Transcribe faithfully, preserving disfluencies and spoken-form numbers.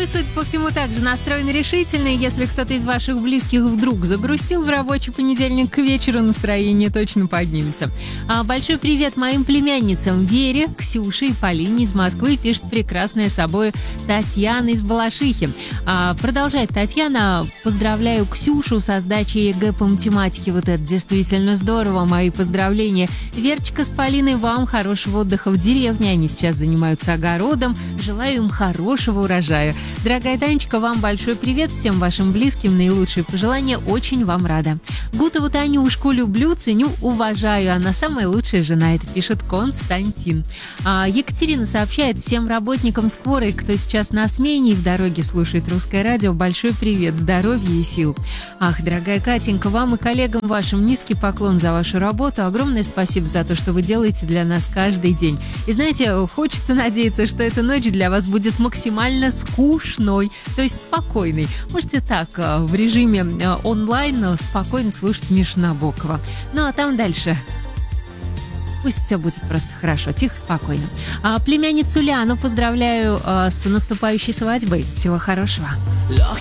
вы, судя по всему, также настроены решительно. И если кто-то из ваших близких вдруг загрустил в рабочий понедельник, к вечеру настроение точно поднимется. А, большой привет моим племянницам Вере, Ксюше и Полине из Москвы. Пишет прекрасная собой Татьяна из Балашихи. А, продолжает Татьяна. Поздравляю Ксюшу со сдачей ЕГЭ по математике. Вот это действительно здорово. Мои поздравления. Верочка с Полиной, вам хорошего отдыха в деревне. Они сейчас занимаются огородом. Желаю им хорошего урожая. Дорогая Танечка, вам большой привет. Всем вашим близким наилучшие пожелания. Очень вам рада. Гутову Танюшку люблю, ценю, уважаю. Она самая лучшая жена. Это пишет Константин. А, Екатерина сообщает всем работникам скорой, кто сейчас на смене и в дороге слушает русское радио, большой привет, здоровья и сил. Ах, дорогая Катенька, вам и коллегам вашим низкий поклон за вашу работу. Огромное спасибо за то, что вы делаете для нас каждый день. И знаете, хочется надеяться, что эта ночь для вас будет максимально скучной, то есть спокойной. Можете так, в режиме онлайн спокойно слушать Мишу Набокова. Ну а там дальше... Пусть все будет просто хорошо, тихо, спокойно. А племянницу Ляну поздравляю а, с наступающей свадьбой. Всего хорошего.